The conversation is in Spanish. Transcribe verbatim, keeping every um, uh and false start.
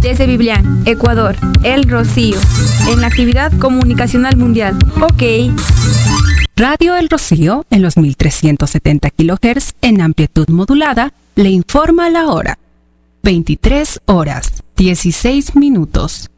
Desde Biblián, Ecuador, El Rocío, en la actividad comunicacional mundial. Ok. Radio El Rocío, en los mil trescientos setenta kilohertz en amplitud modulada, le informa la hora. veintitrés horas, dieciséis minutos.